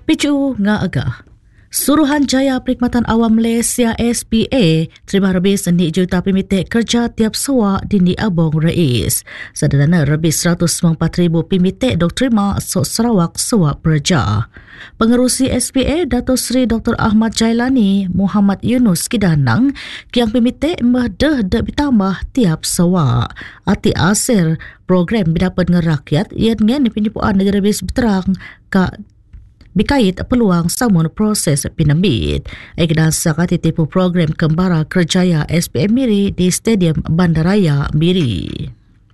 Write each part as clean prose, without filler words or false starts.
Picu nga agah. Suruhanjaya Perkhidmatan Awam Malaysia SPA terima lebih RM1 juta pimitik kerja tiap sewa di Ni Abong Rais. Sederhana lebih 194,000 pimitik dok terima sok Sarawak sewa kerja. Pengerusi SPA Dato' Seri Dr. Ahmad Jailani Muhammad Yunus Kidanang kiang pimitik mehdah dak ditambah tiap sewa. Ati asir program berdapat dengan rakyat ia dengan penyepuan negara bis berterang ka berkait peluang samun proses pinambit. Kedan sakat tipu program kembara kerjaya SPM Miri di Stadium Bandaraya Miri.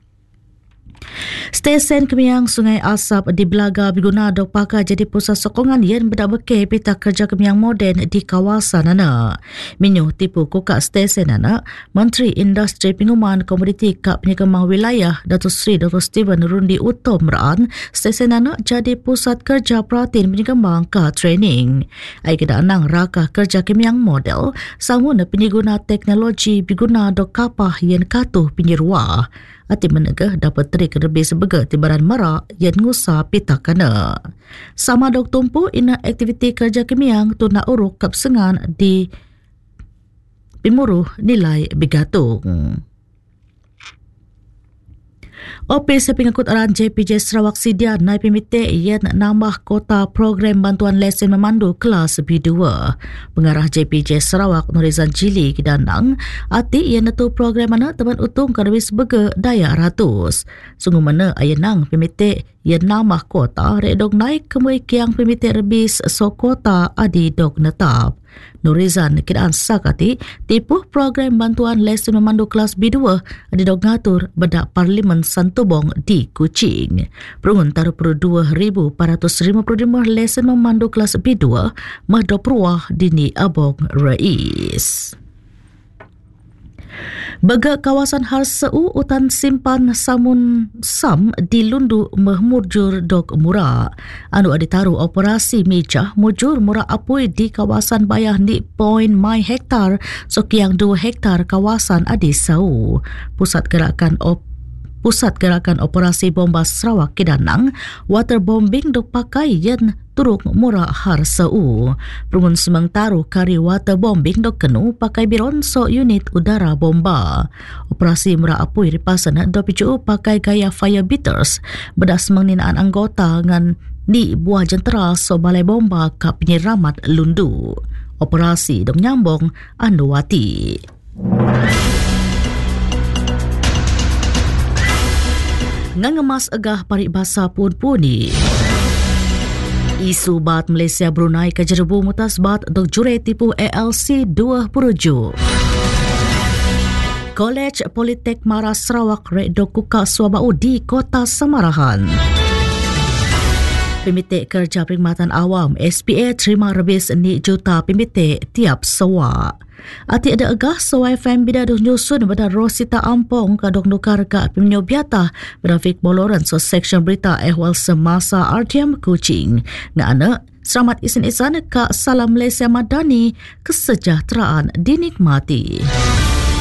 Stesen Kemiang Sungai Asap di Belaga berguna dok pakai jadi pusat sokongan yang berdabekeh pita kerja Kemiang moden di kawasan ana. Minyu tipu kuka stesen ana, Menteri Industri Pengumuman Komoditi Kap Penyekemang Wilayah Datuk Seri Dr. Steven Rundi Utom Raan, stesen ana jadi pusat kerja perhatian penyekemang ke training. Aikida anang raka kerja Kemiang model, samun penyeguna teknologi berguna dok kapah yang katuh penyerwah. Ati menegah dapat terik lebih sebagai tibaran merak yang ngusah pita kana. Sama dok tumpu ina aktiviti kerja Kemiang tu nak uruk kapsengan di Pimuruh nilai bigatung. Opis pengikut arahan JPJ Sarawak Sidia naik pimitik yang nambah kota program bantuan lesen memandu kelas B2. Pengarah JPJ Sarawak Nurizan Jili Kidanang, ati ia netu program mana teman utung kadang sebagai daya ratus. Sungguh mana ayenang pimitik yang nambah kota redok naik kemui kiang pimitik rebis so kota adi dok netap. Nurizan kiraan sakati tipu program bantuan lesen memandu kelas B2 di dok ngatur bedak Parlimen Santubong di Kuching. Perungun taruh per 2,455 lesen memandu kelas B2 mahdo peruah di Ni Abong Rais. Baga kawasan Harseu utan simpan samun sam di Lundu mehmurjur dok murah. Anu aditaru operasi mejah mujur murah apui di kawasan bayah di Point My Hektar sokiang 2 hektar kawasan Adisau. Pusat Gerakan Operasi Bomba Sarawak Kidanang, waterbombing dok pakai yang turuk murah Harseu. Perungun semang taruh kari waterbombing dok kenu pakai biron so unit udara bomba. Operasi murah apui ripasana dok picu pakai gaya fire beaters bedas menginaan anggota ngan di buah jentera so balai bomba ka penyeramat Lundu. Operasi dok nyambung Anduwati. Ngangemas agah paribasa pun puni. Isu bat Malaysia Brunei ke jerebu mutas bat dok jure tipu ALC 2 puruju. Kolej Politek Mara Sarawak redok kuka suabau di Kota Samarahan. Pimitik kerja Perkhidmatan Awam SPA terima rebis RM1 juta pimitik tiap sewa. Ati ada agah sawai FM bidaduh nyusun pada Rosita Ampong kadok nukar ka pemenyobiata pada Fik Boloran so section berita ehwal semasa RTM Kuching. Nga anak selamat isin-isan ka Salam Malaysia Madani, kesejahteraan dinikmati.